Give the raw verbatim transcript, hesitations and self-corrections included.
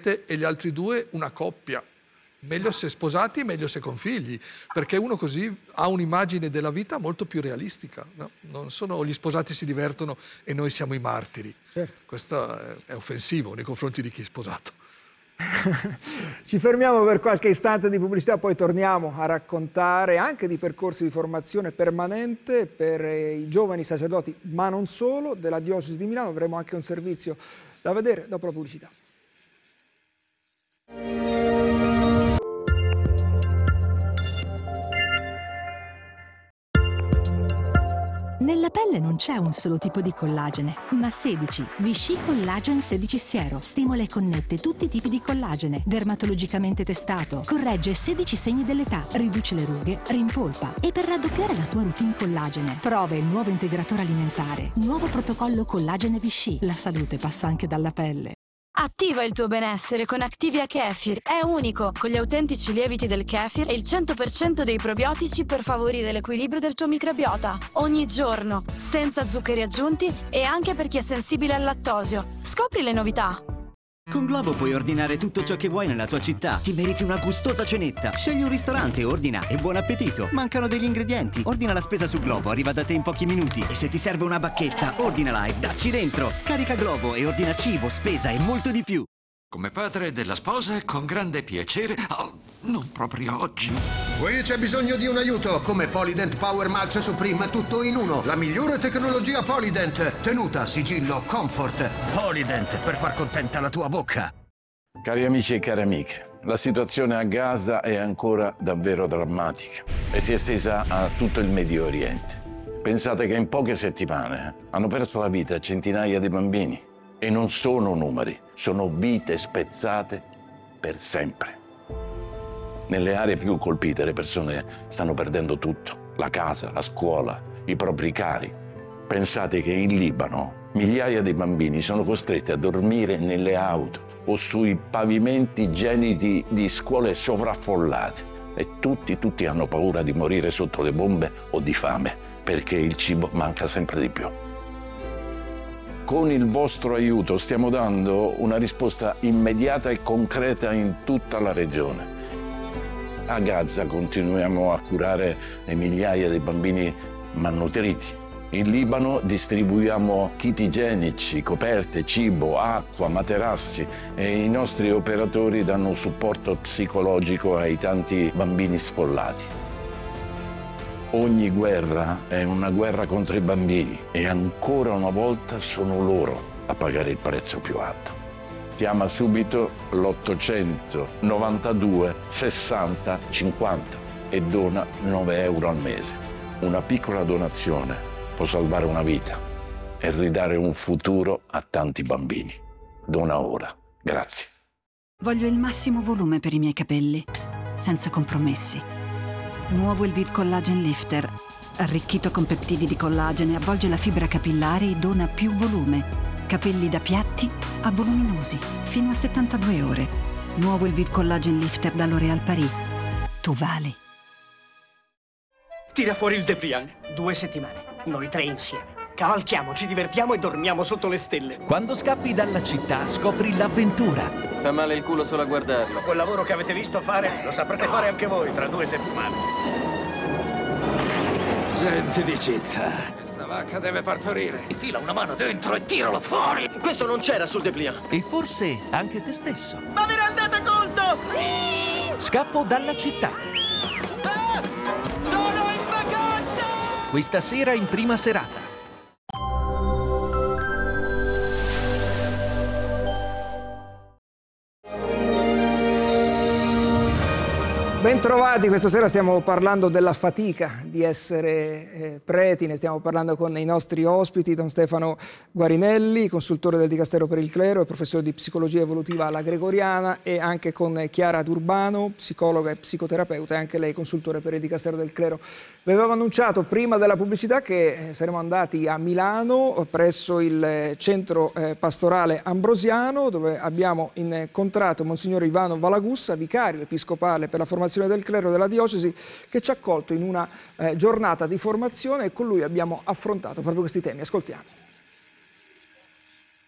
prete e gli altri due una coppia. Meglio se sposati e meglio se con figli, perché uno così ha un'immagine della vita molto più realistica. No? Non sono gli sposati si divertono e noi siamo i martiri. Certo. Questo è offensivo nei confronti di chi è sposato. Ci fermiamo per qualche istante di pubblicità, poi torniamo a raccontare anche di percorsi di formazione permanente per i giovani sacerdoti, ma non solo, della diocesi di Milano. Avremo anche un servizio da vedere dopo la pubblicità. Nella pelle non c'è un solo tipo di collagene, ma sedici. Vichy Collagen sedici Siero stimola e connette tutti i tipi di collagene, dermatologicamente testato, corregge sedici segni dell'età, riduce le rughe, rimpolpa. E per raddoppiare la tua routine collagene, prova il nuovo integratore alimentare, nuovo protocollo Collagene Vichy. La salute passa anche dalla pelle. Attiva il tuo benessere con Activia Kefir. È unico, con gli autentici lieviti del kefir e il cento per cento dei probiotici per favorire l'equilibrio del tuo microbiota. Ogni giorno, senza zuccheri aggiunti e anche per chi è sensibile al lattosio. Scopri le novità. Con Glovo puoi ordinare tutto ciò che vuoi nella tua città. Ti meriti una gustosa cenetta. Scegli un ristorante, ordina e buon appetito. Mancano degli ingredienti? Ordina la spesa su Glovo, arriva da te in pochi minuti. E se ti serve una bacchetta, ordinala e dacci dentro. Scarica Glovo e ordina cibo, spesa e molto di più. Come padre della sposa, con grande piacere. Oh, non proprio oggi. Qui c'è bisogno di un aiuto. Come Polydent Power Max Supreme, tutto in uno. La migliore tecnologia Polydent. Tenuta, sigillo, comfort. Polydent, per far contenta la tua bocca. Cari amici e cari amiche, la situazione a Gaza è ancora davvero drammatica e si è estesa a tutto il Medio Oriente. Pensate che in poche settimane hanno perso la vita centinaia di bambini. E non sono numeri, sono vite spezzate per sempre. Nelle aree più colpite le persone stanno perdendo tutto, la casa, la scuola, i propri cari. Pensate che in Libano migliaia di bambini sono costretti a dormire nelle auto o sui pavimenti gelidi di scuole sovraffollate e tutti, tutti hanno paura di morire sotto le bombe o di fame perché il cibo manca sempre di più. Con il vostro aiuto stiamo dando una risposta immediata e concreta in tutta la regione. A Gaza continuiamo a curare le migliaia di bambini malnutriti. In Libano distribuiamo kit igienici, coperte, cibo, acqua, materassi e i nostri operatori danno supporto psicologico ai tanti bambini sfollati. Ogni guerra è una guerra contro i bambini e ancora una volta sono loro a pagare il prezzo più alto. Chiama subito l'ottocento novantadue sessanta cinquanta e dona nove euro al mese. Una piccola donazione può salvare una vita e ridare un futuro a tanti bambini. Dona ora. Grazie. Voglio il massimo volume per i miei capelli, senza compromessi. Nuovo Elvive Collagen Lifter, arricchito con peptidi di collagene, avvolge la fibra capillare e dona più volume. Capelli da piatti a voluminosi, fino a settantadue ore. Nuovo Elvive Collagen Lifter da L'Oréal Paris. Tu vali. Tira fuori il dépliant. Due settimane, noi tre insieme. Cavalchiamo, ci divertiamo e dormiamo sotto le stelle. Quando scappi dalla città, scopri l'avventura. Fa male il culo solo a guardarlo. Quel lavoro che avete visto fare, lo saprete fare anche voi tra due settimane. Gente di città. Questa vacca deve partorire. Infila una mano dentro e tiralo fuori. Questo non c'era sul dépliant. E forse anche te stesso. Ma vi rendete conto? Scappo dalla città. Ah! Sono in vacanza! Questa sera in prima serata. Bentrovati, questa sera stiamo parlando della fatica di essere eh, preti, ne stiamo parlando con i nostri ospiti, Don Stefano Guarinelli, consultore del Dicastero per il Clero e professore di psicologia evolutiva alla Gregoriana, e anche con Chiara D'Urbano, psicologa e psicoterapeuta, e anche lei consultore per il Dicastero del Clero. Vi avevo annunciato prima della pubblicità che saremmo andati a Milano presso il centro eh, pastorale ambrosiano, dove abbiamo incontrato Monsignor Ivano Valagussa, vicario episcopale per la formazione del clero della diocesi, che ci ha accolto in una eh, giornata di formazione, e con lui abbiamo affrontato proprio questi temi. Ascoltiamo.